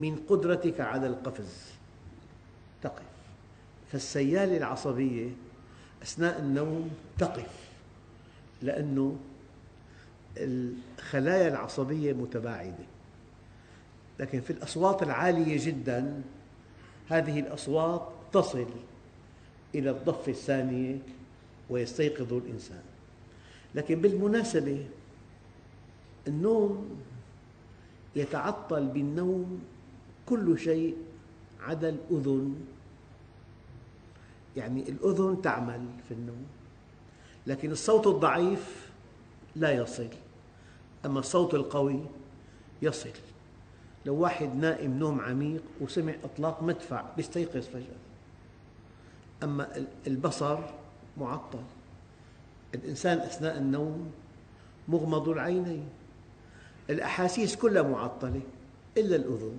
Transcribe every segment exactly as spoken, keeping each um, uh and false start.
من قدرتك على القفز تقف. فالسيالة العصبية أثناء النوم تقف، لأن الخلايا العصبية متباعدة. لكن في الأصوات العالية جداً هذه الأصوات تصل إلى الضفة الثانية ويستيقظ الإنسان. لكن بالمناسبة النوم يتعطل بالنوم كل شيء عدا الأذن. يعني الأذن تعمل في النوم، لكن الصوت الضعيف لا يصل، أما الصوت القوي يصل. لو واحد نائم نوم عميق وسمع إطلاق مدفع يستيقظ فجأة. أما البصر معطل، الإنسان أثناء النوم مغمض العينين، الأحاسيس كلها معطلة إلا الأذن.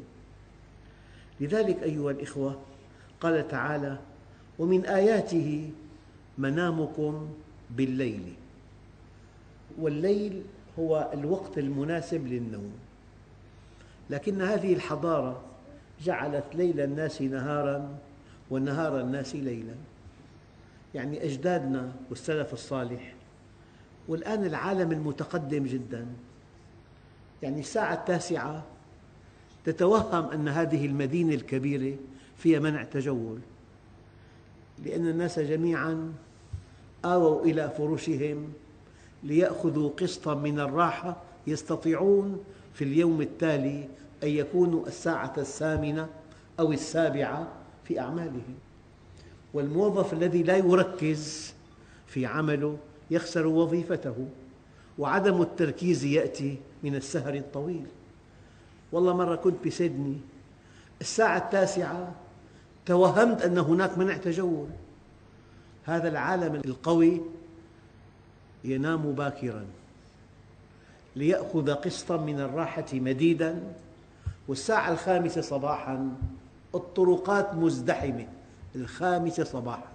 لذلك أيها الإخوة قال تعالى: ومن آياته منامكم بالليل. والليل هو الوقت المناسب للنوم، لكن هذه الحضارة جعلت ليل الناس نهاراً ونهار الناس ليلاً. يعني أجدادنا والسلف الصالح، والآن العالم المتقدم جداً، يعني الساعة التاسعة تتوهم أن هذه المدينة الكبيرة فيها منع تجول، لأن الناس جميعاً آووا إلى فرشهم ليأخذوا قسطاً من الراحة يستطيعون في اليوم التالي أن يكونوا الساعة الثامنة أو السابعة في أعمالهم. والموظف الذي لا يركز في عمله يخسر وظيفته، وعدم التركيز يأتي من السهر الطويل. والله مرة كنت بسيدني الساعة التاسعة توهمت أن هناك منع تجول. هذا العالم القوي ينام باكراً ليأخذ قسطاً من الراحة مديداً، والساعة الخامسة صباحاً الطرقات مزدحمة. الخامسة صباحاً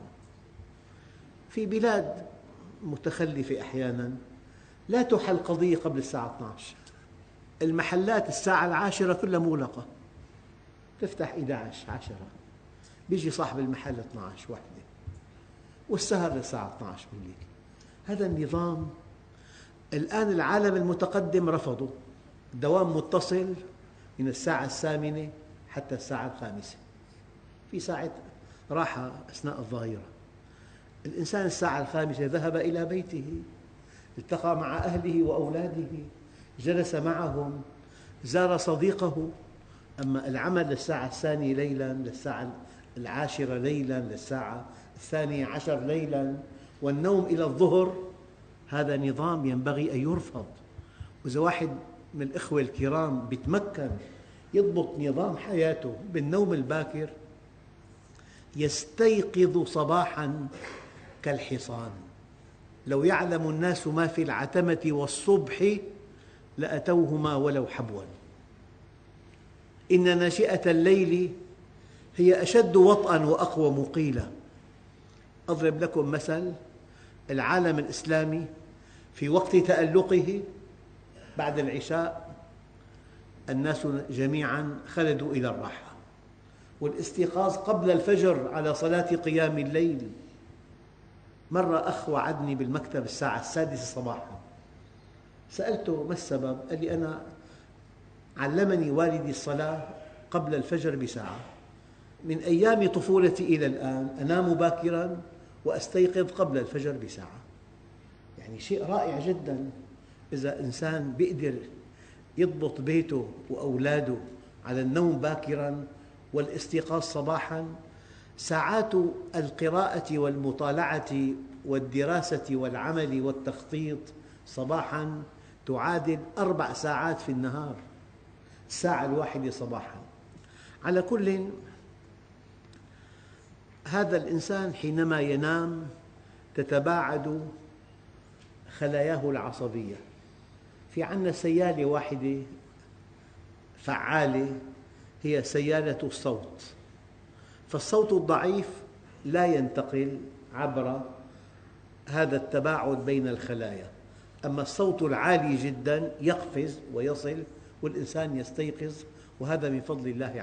في بلاد متخلفة أحياناً لا تحل قضية قبل الساعة اثني عشر. المحلات الساعة العاشرة كلها مغلقة، تفتح أحد عشر عشرة، بيجي صاحب المحل اثني عشر وحدة، والسهر للساعة اثني عشر بالليل. هذا النظام الآن العالم المتقدم رفضه. الدوام متصل من الساعة الثامنة حتى الساعة الخامسة، في ساعة راحة أثناء الظهيرة. الإنسان الساعة الخامسة ذهب إلى بيته، التقى مع أهله وأولاده، جلس معهم، زار صديقه. أما العمل للساعة الثانية ليلاً، للساعة العاشرة ليلاً، للساعة الثانية عشر ليلاً، والنوم إلى الظهر، هذا نظام ينبغي أن يرفض. وإذا واحد من الإخوة الكرام يتمكن يضبط نظام حياته بالنوم الباكر يستيقظ صباحاً كالحصان. لو يعلم الناس ما في العتمة والصبح لأتوهما ولو حبوا. إن ناشئة الليل هي أشد وطئاً وأقوم قيلا. أضرب لكم مثل: العالم الإسلامي في وقت تألقه بعد العشاء الناس جميعاً خلدوا إلى الراحة، والاستيقاظ قبل الفجر على صلاة قيام الليل. مرة أخ وعدني بالمكتب الساعة السادسة صباحاً، سألته ما السبب؟ قال لي: أنا علمني والدي الصلاة قبل الفجر بساعة، من أيام طفولتي إلى الآن أنام باكراً وأستيقظ قبل الفجر بساعة. يعني شيء رائع جداً إذا إنسان يقدر يضبط بيته وأولاده على النوم باكراً والاستيقاظ صباحاً. ساعات القراءة والمطالعة والدراسة والعمل والتخطيط صباحاً تعادل أربع ساعات في النهار، الساعة الواحدة صباحاً. على كل، هذا الإنسان حينما ينام تتباعد خلاياه العصبية. في عندنا سيالة واحدة فعالة هي سيالة الصوت، فالصوت الضعيف لا ينتقل عبر هذا التباعد بين الخلايا، أما الصوت العالي جداً يقفز ويصل والإنسان يستيقظ، وهذا من فضل الله.